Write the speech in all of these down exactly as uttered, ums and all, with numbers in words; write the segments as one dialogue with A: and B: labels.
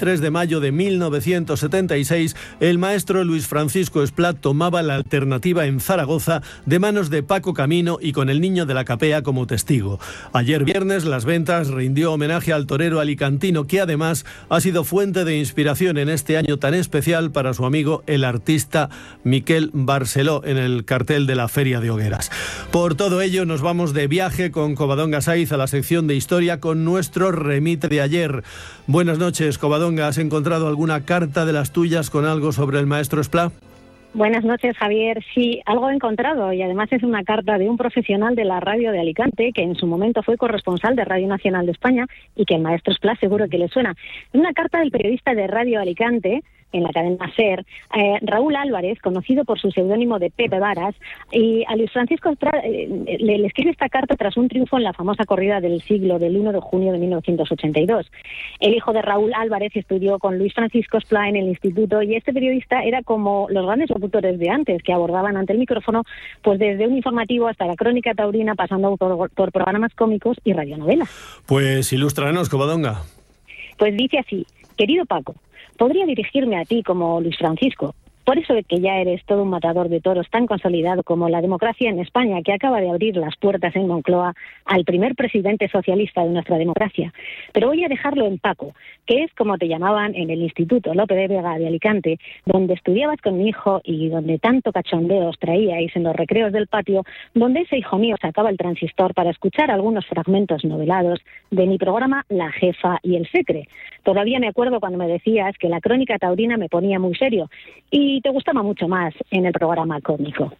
A: veintitrés de mayo de mil novecientos setenta y seis, el maestro Luis Francisco Esplá tomaba la alternativa en Zaragoza de manos de Paco Camino y con el niño de la Capea como testigo. Ayer viernes, Las Ventas rindió homenaje al torero alicantino, que además ha sido fuente de inspiración en este año tan especial para su amigo el artista Miquel Barceló en el cartel de la Feria de Hogueras. Por todo ello, nos vamos de viaje con Covadonga Saiz a la sección de historia con nuestro remite de ayer. Buenas noches, Covadonga. ¿Has encontrado alguna carta de las tuyas con algo sobre el maestro Esplá?
B: Buenas noches, Javier. Sí, algo he encontrado, y además es una carta de un profesional de la radio de Alicante, que en su momento fue corresponsal de Radio Nacional de España y que el maestro Esplá seguro que le suena. Es una carta del periodista de Radio Alicante, en la cadena SER, eh, Raúl Álvarez, conocido por su seudónimo de Pepe Varas, y a Luis Francisco Esplá eh, le, le escribe esta carta tras un triunfo en la famosa corrida del siglo del uno de junio de mil novecientos ochenta y dos. El hijo de Raúl Álvarez estudió con Luis Francisco Esplá en el instituto, y este periodista era como los grandes locutores de antes, que abordaban ante el micrófono pues desde un informativo hasta la crónica taurina, pasando por, por programas cómicos y radionovelas.
A: Pues ilústranos, Covadonga.
B: Pues dice así: querido Paco, podría dirigirme a ti como Luis Francisco, por eso de que ya eres todo un matador de toros tan consolidado como la democracia en España, que acaba de abrir las puertas en Moncloa al primer presidente socialista de nuestra democracia. Pero voy a dejarlo en Paco, que es como te llamaban en el Instituto Lope de Vega de Alicante, donde estudiabas con mi hijo y donde tanto cachondeo os traíais en los recreos del patio, donde ese hijo mío sacaba el transistor para escuchar algunos fragmentos novelados de mi programa La Jefa y el Secre. Todavía me acuerdo cuando me decías que la crónica taurina me ponía muy serio y te gustaba mucho más en el programa cómico.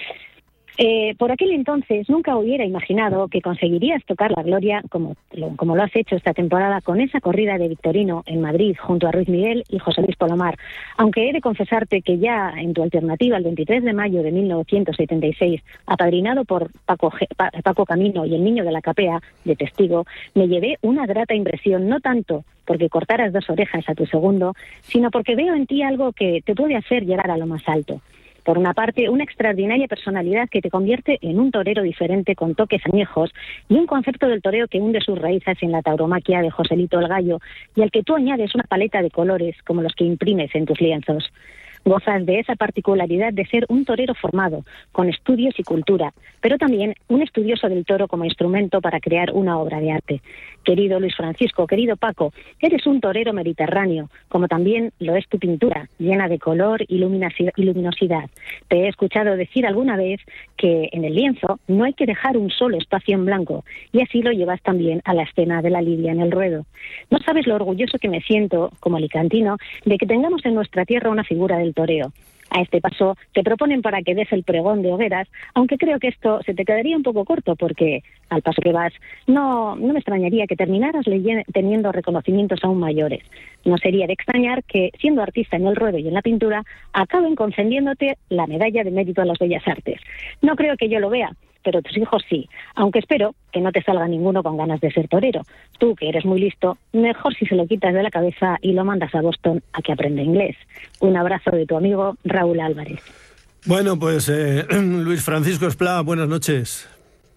B: Eh, por aquel entonces nunca hubiera imaginado que conseguirías tocar la gloria como lo, como lo has hecho esta temporada con esa corrida de Victorino en Madrid junto a Ruiz Miguel y José Luis Palomar, aunque he de confesarte que ya en tu alternativa el veintitrés de mayo de mil novecientos setenta y seis, apadrinado por Paco, G, pa, Paco Camino y el niño de la Capea de testigo, me llevé una grata impresión, no tanto porque cortaras dos orejas a tu segundo, sino porque veo en ti algo que te puede hacer llegar a lo más alto. Por una parte, una extraordinaria personalidad que te convierte en un torero diferente con toques añejos y un concepto del toreo que hunde sus raíces en la tauromaquia de Joselito el Gallo y al que tú añades una paleta de colores como los que imprimes en tus lienzos. Gozas de esa particularidad de ser un torero formado, con estudios y cultura, pero también un estudioso del toro como instrumento para crear una obra de arte. Querido Luis Francisco, querido Paco, eres un torero mediterráneo, como también lo es tu pintura, llena de color y luminosidad. Te he escuchado decir alguna vez que en el lienzo no hay que dejar un solo espacio en blanco, y así lo llevas también a la escena de la lidia en el ruedo. No sabes lo orgulloso que me siento, como alicantino, de que tengamos en nuestra tierra una figura del toreo. A este paso te proponen para que des el pregón de Hogueras, aunque creo que esto se te quedaría un poco corto porque, al paso que vas, no, no me extrañaría que terminaras leyendo, teniendo reconocimientos aún mayores. No sería de extrañar que, siendo artista en el ruedo y en la pintura, acaben concediéndote la medalla de mérito a las bellas artes. No creo que yo lo vea, pero tus hijos sí, aunque espero que no te salga ninguno con ganas de ser torero. Tú, que eres muy listo, mejor si se lo quitas de la cabeza y lo mandas a Boston a que aprenda inglés. Un abrazo de tu amigo Raúl Álvarez.
A: Bueno, pues eh, Luis Francisco Esplá, buenas noches.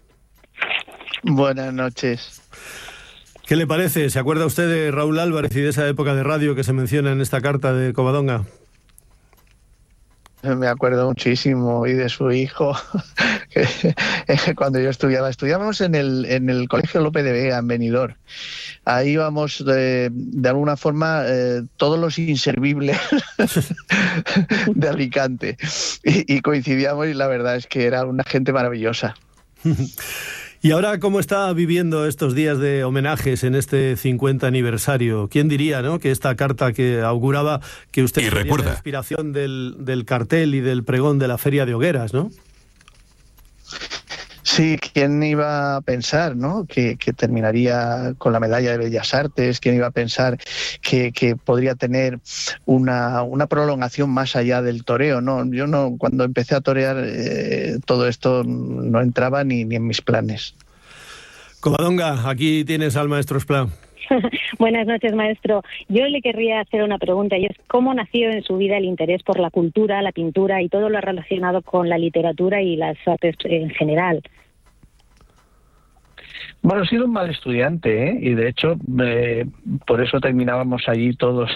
C: Buenas noches.
A: ¿Qué le parece? ¿Se acuerda usted de Raúl Álvarez y de esa época de radio que se menciona en esta carta de Covadonga?
C: Me acuerdo muchísimo, y de su hijo, que cuando yo estudiaba, estudiábamos en el, en el Colegio Lope de Vega, en Benidorm. Ahí íbamos de, de alguna forma eh, todos los inservibles de Alicante, y, y coincidíamos, y la verdad es que era una gente maravillosa.
A: ¿Y ahora cómo está viviendo estos días de homenajes en este cincuenta aniversario? ¿Quién diría, no, que esta carta que auguraba que usted
D: y recuerda
A: la inspiración del, del cartel y del pregón de la Feria de Hogueras, ¿no?
C: Sí, ¿quién iba a pensar, ¿no?, que, que terminaría con la medalla de Bellas Artes? ¿Quién iba a pensar que, que podría tener una, una prolongación más allá del toreo? No, yo no, cuando empecé a torear eh, todo esto no entraba ni, ni en mis planes.
A: Covadonga, aquí tienes al maestro Esplá.
B: Buenas noches, maestro. Yo le querría hacer una pregunta, y es ¿cómo nació en su vida el interés por la cultura, la pintura y todo lo relacionado con la literatura y las artes en general?
E: Bueno, he sido un mal estudiante, ¿eh? Y de hecho, eh, por eso terminábamos allí todos